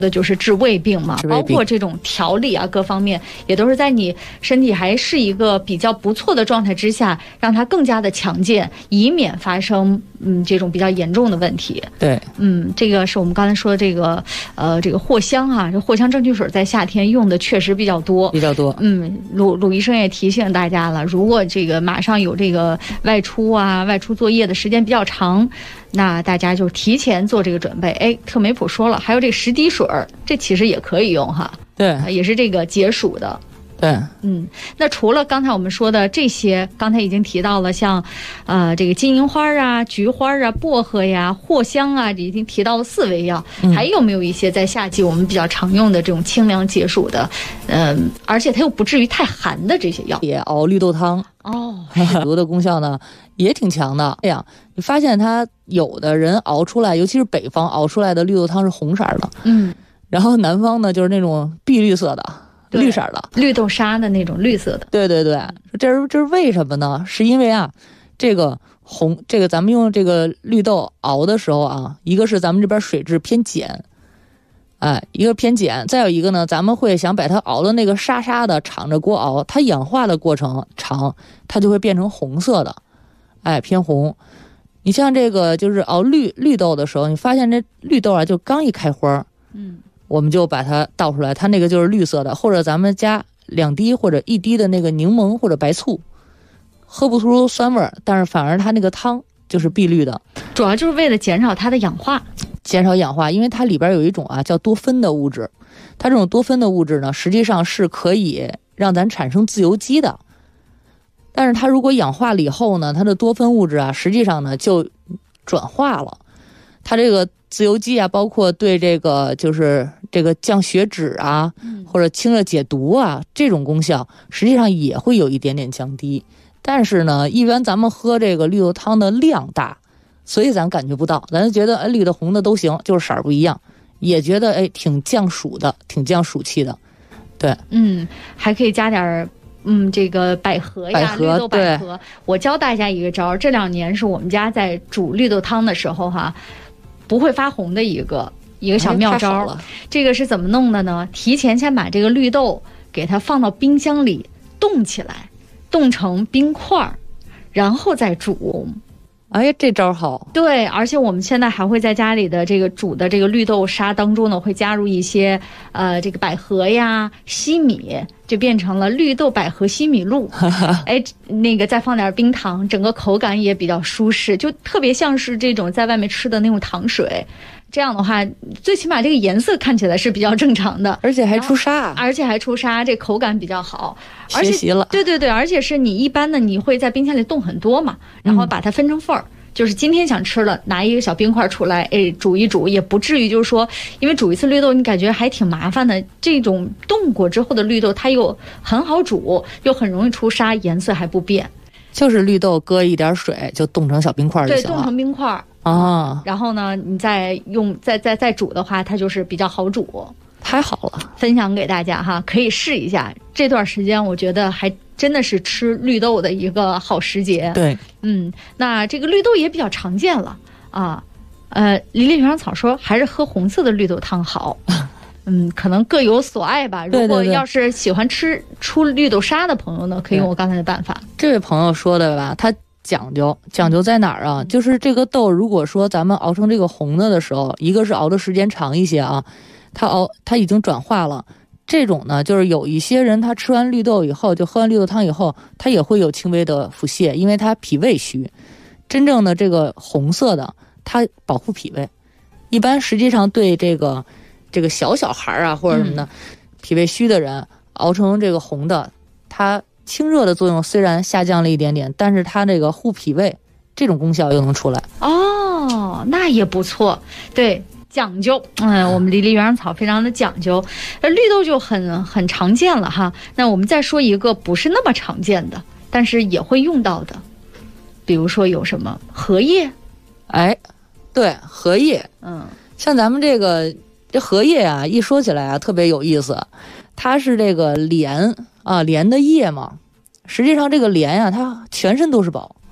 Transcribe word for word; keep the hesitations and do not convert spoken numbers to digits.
的就是治胃病嘛，包括这种调理啊，各方面也都是在你身体还是一个比较不错的状态之下，让它更加的强健，以免发生嗯这种比较严重的问题。 对， 嗯，这个是我们刚才说的这个呃这个藿香啊，这藿香正气水在夏天用的确实比较多， 比较多。 嗯，鲁鲁医生也提醒大家了，如果这个马上有这个外出啊，外出作业的时间比较长，那大家就提前做这个准备。哎，特梅普说了，还有这个石滴水，这其实也可以用哈。 对， 也是这个解暑的。 对， 嗯，那除了刚才我们说的这些，刚才已经提到了像，呃，这个金银花啊、菊花啊、薄荷呀、藿香啊，已经提到了四味药， 嗯、 还有没有一些在夏季我们比较常用的这种清凉解暑的，嗯、呃，而且它又不至于太寒的这些药？ 也熬绿豆汤哦， 解毒的功效呢也挺强的。哎呀，你发现它有的人熬出来，尤其是北方熬出来的绿豆汤是红色的， 嗯， 然后南方呢就是那种碧绿色的。绿色的绿豆沙的那种绿色的， 对对对，这是这是为什么呢？是因为啊，这个红这个咱们用这个绿豆熬的时候啊，一个是咱们这边水质偏碱，哎，一个偏碱，再有一个呢，咱们会想把它熬的那个沙沙的，敞着锅熬，它氧化的过程长，它就会变成红色的，哎，偏红。你像这个就是熬绿绿豆的时候，你发现这绿豆啊，就刚一开花，嗯。我们就把它倒出来，它那个就是绿色的，或者咱们加两滴或者一滴的那个柠檬或者白醋，喝不出酸味儿，但是反而它那个汤就是碧绿的， 主要就是为了减少它的氧化， 减少氧化，因为它里边有一种啊叫多酚的物质，它这种多酚的物质呢，实际上是可以让咱产生自由基的，但是它如果氧化了以后呢，它的多酚物质啊，实际上呢就转化了，它这个自由基啊，包括对这个就是这个降血脂啊，或者清热解毒啊，这种功效实际上也会有一点点降低。但是呢，一般咱们喝这个绿豆汤的量大，所以咱感觉不到，咱就觉得哎绿的红的都行，就是色儿不一样，也觉得哎挺降暑的，挺降暑气的。对， 嗯，还可以加点嗯这个百合呀， 百合绿豆百合。我教大家一个招，这两年是我们家在煮绿豆汤的时候哈。不会发红的一个一个小妙招、哎，这个是怎么弄的呢？提前先把这个绿豆给它放到冰箱里冻起来，冻成冰块，然后再煮。 哎，这招好。 对，而且我们现在还会在家里的这个煮的这个绿豆沙当中呢，会加入一些呃这个百合呀、西米，就变成了绿豆百合西米露。哎，那个再放点冰糖，整个口感也比较舒适，就特别像是这种在外面吃的那种糖水。这样的话，最起码这个颜色看起来是比较正常的， 而且还出沙， 而且还出沙，这口感比较好。 学习了， 对对对，而且是你一般的你会在冰箱里冻很多嘛，然后把它分成份儿。嗯，就是今天想吃了，拿一个小冰块出来，哎，煮一煮，也不至于就是说，因为煮一次绿豆你感觉还挺麻烦的。这种冻过之后的绿豆，它又很好煮，又很容易出沙，颜色还不变。 就是绿豆搁一点水就冻成小冰块就行了。 对，冻成冰块啊。 然后呢，你再用再再再煮的话，它就是比较好煮。 太好了， 分享给大家哈，可以试一下。这段时间我觉得还真的是吃绿豆的一个好时节。 对， 嗯，那这个绿豆也比较常见了啊。呃，离离原上草说还是喝红色的绿豆汤好。嗯，可能各有所爱吧。如果要是喜欢吃出绿豆沙的朋友呢，可以用我刚才的办法。 这位朋友说的吧，他讲究讲究在哪儿啊？就是这个豆，如果说咱们熬成这个红的的时候，一个是熬的时间长一些啊，它熬它已经转化了。这种呢，就是有一些人他吃完绿豆以后，就喝完绿豆汤以后，他也会有轻微的腹泻，因为他脾胃虚。真正的这个红色的，它保护脾胃。一般实际上对这个这个小小孩啊或者什么的、嗯、脾胃虚的人熬成这个红的，它清热的作用虽然下降了一点点，但是它这个护脾胃这种功效又能出来。 哦，那也不错。对，讲究。嗯，我们离离原上草非常的讲究。呃，绿豆就很很常见了哈。那我们再说一个不是那么常见的，但是也会用到的，比如说有什么荷叶。 哎，对，荷叶。 嗯， 像咱们这个这荷叶啊，一说起来啊特别有意思。它是这个莲啊，莲的叶嘛。实际上这个莲啊，它全身都是宝。